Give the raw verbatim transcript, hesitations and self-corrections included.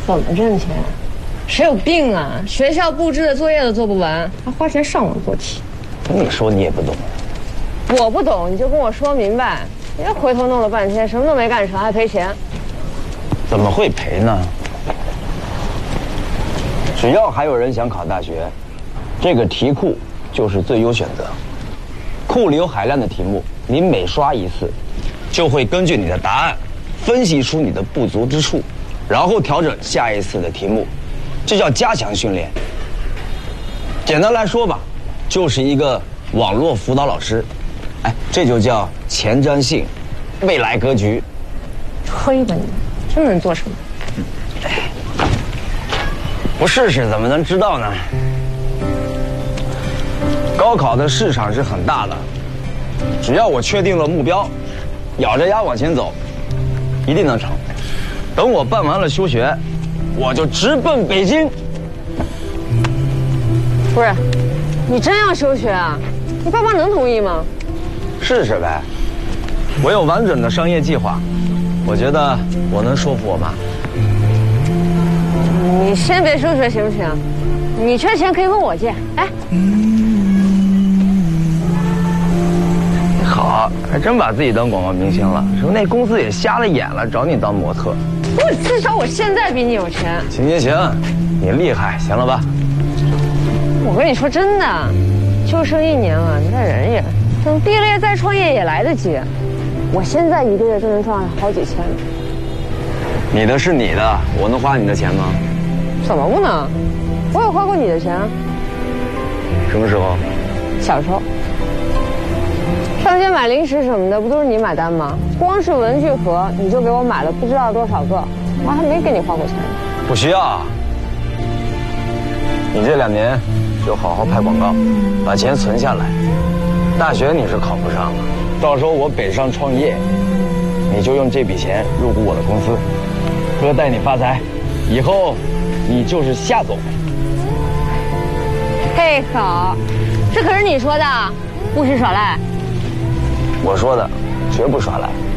怎么挣钱？谁有病啊？学校布置的作业都做不完，还花钱上网做题。 你说你也不懂。 我不懂，你就跟我说明白。别回头弄了半天，什么都没干成，还赔钱。 怎么会赔呢？只要还有人想考大学，这个题库就是最优选择。库里有海量的题目，你每刷一次，就会根据你的答案分析出你的不足之处，然后调整下一次的题目，这叫加强训练。简单来说吧，就是一个网络辅导老师。哎，这就叫前瞻性，未来格局。 吹吧你，这能做什么？ 不试试怎么能知道呢？高考的市场是很大的，只要我确定了目标，咬着牙往前走，一定能成。等我办完了休学，我就直奔北京。 不是，你真要休学啊？你爸妈能同意吗？ 试试呗，我有完整的商业计划，我觉得我能说服我妈。 你先别休学行不行？你缺钱可以问我借。哎， 好，还真把自己当广告明星了。说那公司也瞎了眼了，找你当模特。 不，至少我现在比你有钱。 行行行，你厉害，行了吧？ 我跟你说真的，就剩一年了，你再忍一忍，等毕了业再创业也来得及。我现在一个月就能赚好几千。 你的是你的，我能花你的钱吗？ 怎么不能？我有花过你的钱。 什么时候？ 小时候。上街买零食什么的，不都是你买单吗？光是文具盒，你就给我买了不知道多少个，我还没给你花过钱。 不需要。你这两年就好好拍广告，把钱存下来。大学你是考不上了，到时候我北上创业，你就用这笔钱入股我的公司，哥带你发财，以后你就是夏总。 嘿，好，这可是你说的，不许耍赖。 我说的，绝不耍赖。